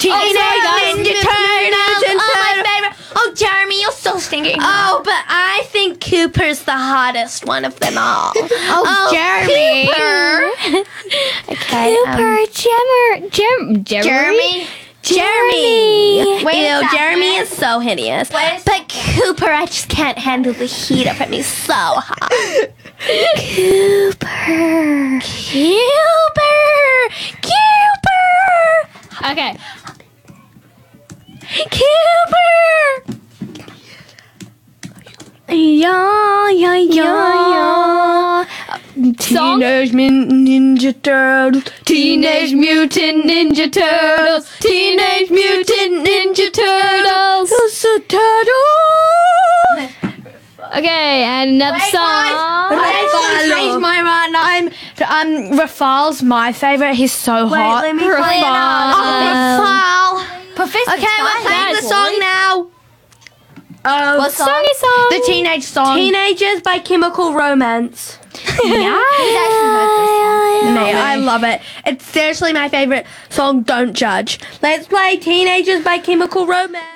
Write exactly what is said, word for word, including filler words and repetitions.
Teenage Ninja Turtles. Oh, my favorite. Oh, Jeremy, you're so stinky. Oh, but I think Cooper's the hottest one of them all. Oh, Jeremy. Cooper. Okay. Cooper, um, Jemmer, Jem, Jeremy. Jeremy. Wait a Ew, second. Jeremy is so hideous. Wait a But Cooper, I just can't handle the heat of him. He's so hot. Cooper. Cooper. Cooper. Okay. Cooper. Yeah, yeah, yeah, yeah. Song? Teenage Mutant Ninja Turtles. Teenage Mutant Ninja Turtles. Teenage Mutant Ninja Turtles. It's a turtle. Okay, and another Wait, song. I changed my mind. I'm um Rafal's my favorite. He's so hot. let me Rafal. play it Oh, Rafal. Professor Okay, we're playing the Yes. song now. Oh, What song? Songy song. the teenage song. Teenagers by Chemical Romance. Yeah. Me, I love it. It's seriously my favorite song. Don't judge. Let's play Teenagers by Chemical Romance.